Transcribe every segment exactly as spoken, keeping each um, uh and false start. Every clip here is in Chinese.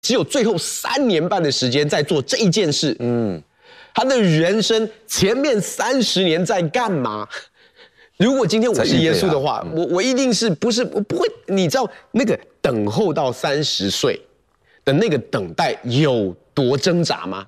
只有最后三年半的时间在做这一件事。嗯，他的人生前面三十年在干嘛？如果今天我是耶稣的话，啊嗯、我我一定是不是我不会？你知道那个等候到三十岁的那个等待有多挣扎吗？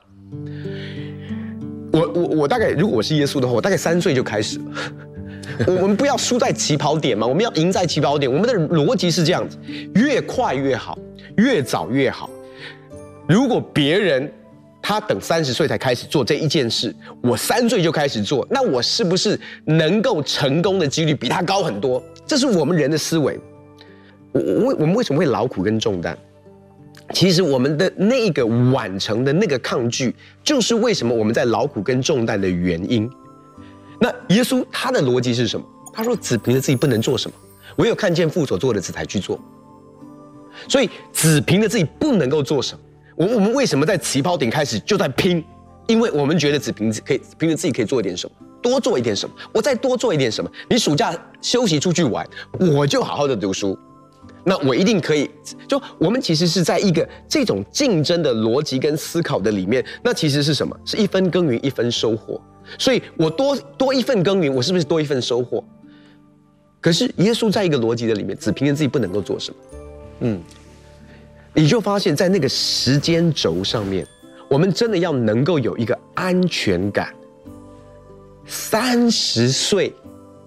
我我我大概如果我是耶稣的话，我大概三岁就开始了。我们不要输在起跑点嘛，我们要赢在起跑点。我们的逻辑是这样子：越快越好，越早越好。如果别人他等三十岁才开始做这一件事，我三岁就开始做，那我是不是能够成功的几率比他高很多？这是我们人的思维。我我我们为什么会劳苦跟重担？其实我们的那个晚成的那个抗拒，就是为什么我们在劳苦跟重担的原因。那耶稣他的逻辑是什么？他说：“子凭着自己不能做什么，唯有看见父所做的，子才去做。”所以子凭着自己不能够做什么。我我们为什么在起跑点开始就在拼？因为我们觉得只凭可以凭着自己可以做一点什么，多做一点什么，我再多做一点什么。你暑假休息出去玩，我就好好的读书，那我一定可以。就我们其实是在一个这种竞争的逻辑跟思考的里面，那其实是什么？是一分耕耘一分收获。所以我多多一份耕耘，我是不是多一份收获？可是耶稣在一个逻辑的里面，只凭着自己不能够做什么，嗯。你就发现，在那个时间轴上面，我们真的要能够有一个安全感。三十岁，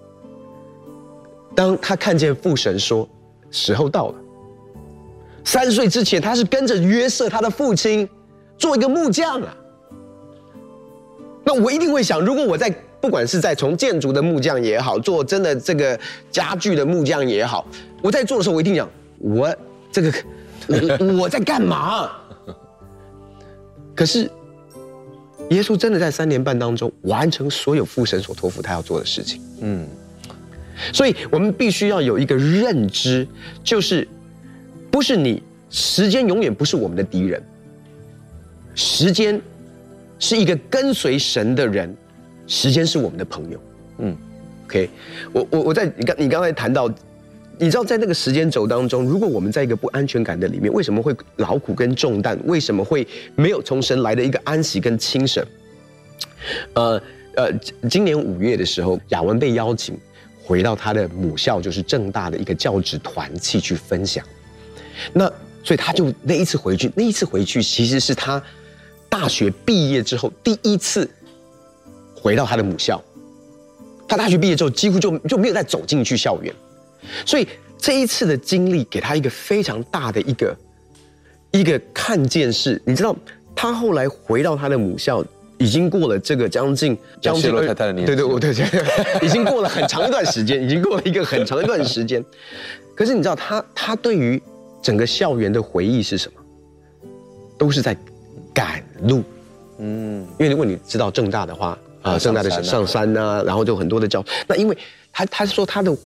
当他看见父神说时候到了，三十岁之前，他是跟着约瑟他的父亲做一个木匠啊。那我一定会想，如果我在不管是在从建筑的木匠也好，做真的这个家具的木匠也好，我在做的时候，我一定想，我这个。我, 我在干嘛？可是，耶稣真的在三年半当中完成所有父神所托付他要做的事情。嗯，所以我们必须要有一个认知，就是不是你时间永远不是我们的敌人，时间是一个跟随神的人，时间是我们的朋友。嗯 ，OK， 我我我在你刚你刚才谈到。你知道，在那个时间轴当中，如果我们在一个不安全感的里面，为什么会劳苦跟重担？为什么会没有从神来的一个安息跟清省？呃呃，今年五月的时候，雅文被邀请回到他的母校，就是政大的一个教职团契去分享。那所以他就那一次回去，那一次回去其实是他大学毕业之后第一次回到他的母校。他大学毕业之后，几乎就就没有再走进去校园。所以这一次的经历给他一个非常大的一个一个看见是，你知道，他后来回到他的母校，已经过了这个将近将近太太的年纪， 对对，我对对，已经过了很长一段时间，已经过了一个很长一段时间。可是你知道，他他对于整个校园的回忆是什么？都是在赶路。嗯，因为如果你知道政大的话啊，政大的上山啊，然后就很多的教，那因为。他他说他的